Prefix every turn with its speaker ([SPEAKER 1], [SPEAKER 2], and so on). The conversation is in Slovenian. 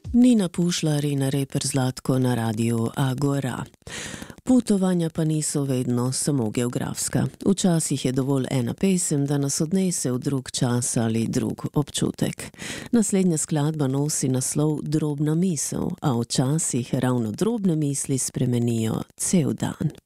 [SPEAKER 1] Nina Pušlar in reper Zlatko na radiju Agora. Potovanja pa niso vedno samo geografska. Včasih je dovolj ena pesem, da nas odnese v drug čas ali drug občutek. Naslednja skladba nosi naslov Drobna misel, a včasih ravno drobne misli spremenijo cel dan.